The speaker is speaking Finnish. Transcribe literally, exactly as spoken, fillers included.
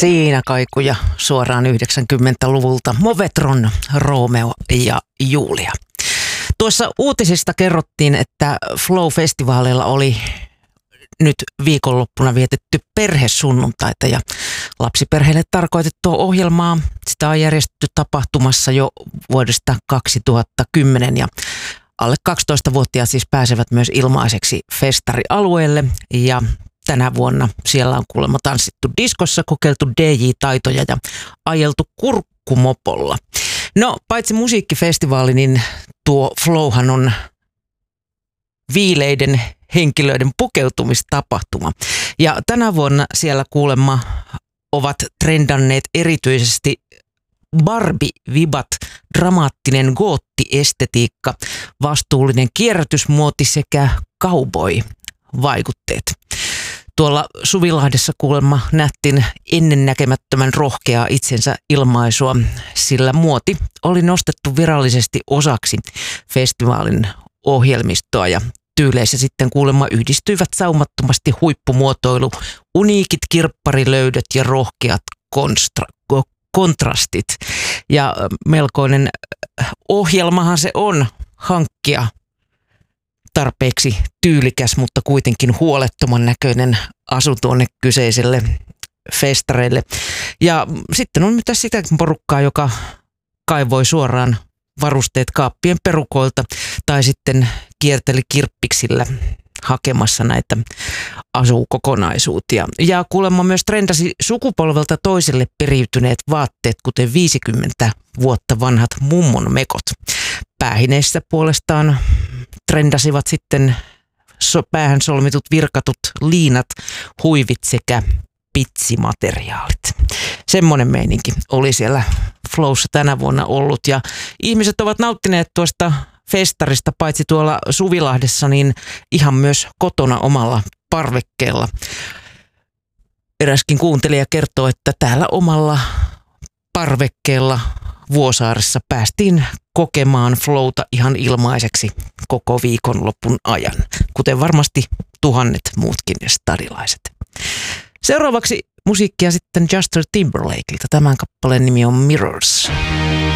Siinä kaikuja suoraan yhdeksänkymmentäluvulta Movetron, Romeo ja Julia. Tuossa uutisista kerrottiin, että Flow-festivaaleilla oli nyt viikonloppuna vietetty perhesunnuntaita ja lapsiperheille tarkoitettua ohjelmaa. Sitä on järjestetty tapahtumassa jo vuodesta kaksituhattakymmenen ja alle kaksitoistavuotiaat siis pääsevät myös ilmaiseksi festarialueelle ja tänä vuonna siellä on kuulemma tanssittu diskossa, kokeiltu D J-taitoja ja ajeltu kurkkumopolla. No, paitsi musiikkifestivaali, niin tuo Flowhan on viileiden henkilöiden pukeutumistapahtuma. Ja tänä vuonna siellä kuulemma ovat trendanneet erityisesti Barbie-vibat, dramaattinen gootti-estetiikka, vastuullinen kierrätysmuoti sekä cowboy-vaikutteet. Tuolla Suvilahdessa kuulemma nähtiin ennennäkemättömän rohkeaa itsensä ilmaisua, sillä muoti oli nostettu virallisesti osaksi festivaalin ohjelmistoa ja tyyleissä sitten kuulemma yhdistyivät saumattomasti huippumuotoilu, uniikit kirpparilöydöt ja rohkeat konstra- kontrastit. Ja melkoinen ohjelmahan se on hankkia tarpeeksi tyylikäs, mutta kuitenkin huolettoman näköinen asu tuonne kyseiselle festareille. Ja sitten on myös sitä porukkaa, joka kaivoi suoraan varusteet kaappien perukoilta tai sitten kierteli kirppiksillä hakemassa näitä asukokonaisuutia. Ja kuulemma myös trendasi sukupolvelta toiselle periytyneet vaatteet, kuten viisikymmentä vuotta vanhat mummon mekot. Päähineissä puolestaan trendasivat sitten so- päähän solmitut virkatut liinat, huivit sekä pitsimateriaalit. Semmoinen meininki oli siellä Flowssa tänä vuonna ollut ja ihmiset ovat nauttineet tuosta festarista paitsi tuolla Suvilahdessa, niin ihan myös kotona omalla parvekkeella. Eräskin kuuntelija kertoo, että täällä omalla parvekkeella Vuosaaressa päästiin kokemaan Flowta ihan ilmaiseksi koko viikonlopun ajan, kuten varmasti tuhannet muutkin stadilaiset. Seuraavaksi musiikkia sitten Justin Timberlakeilta. Tämän kappaleen nimi on Mirrors.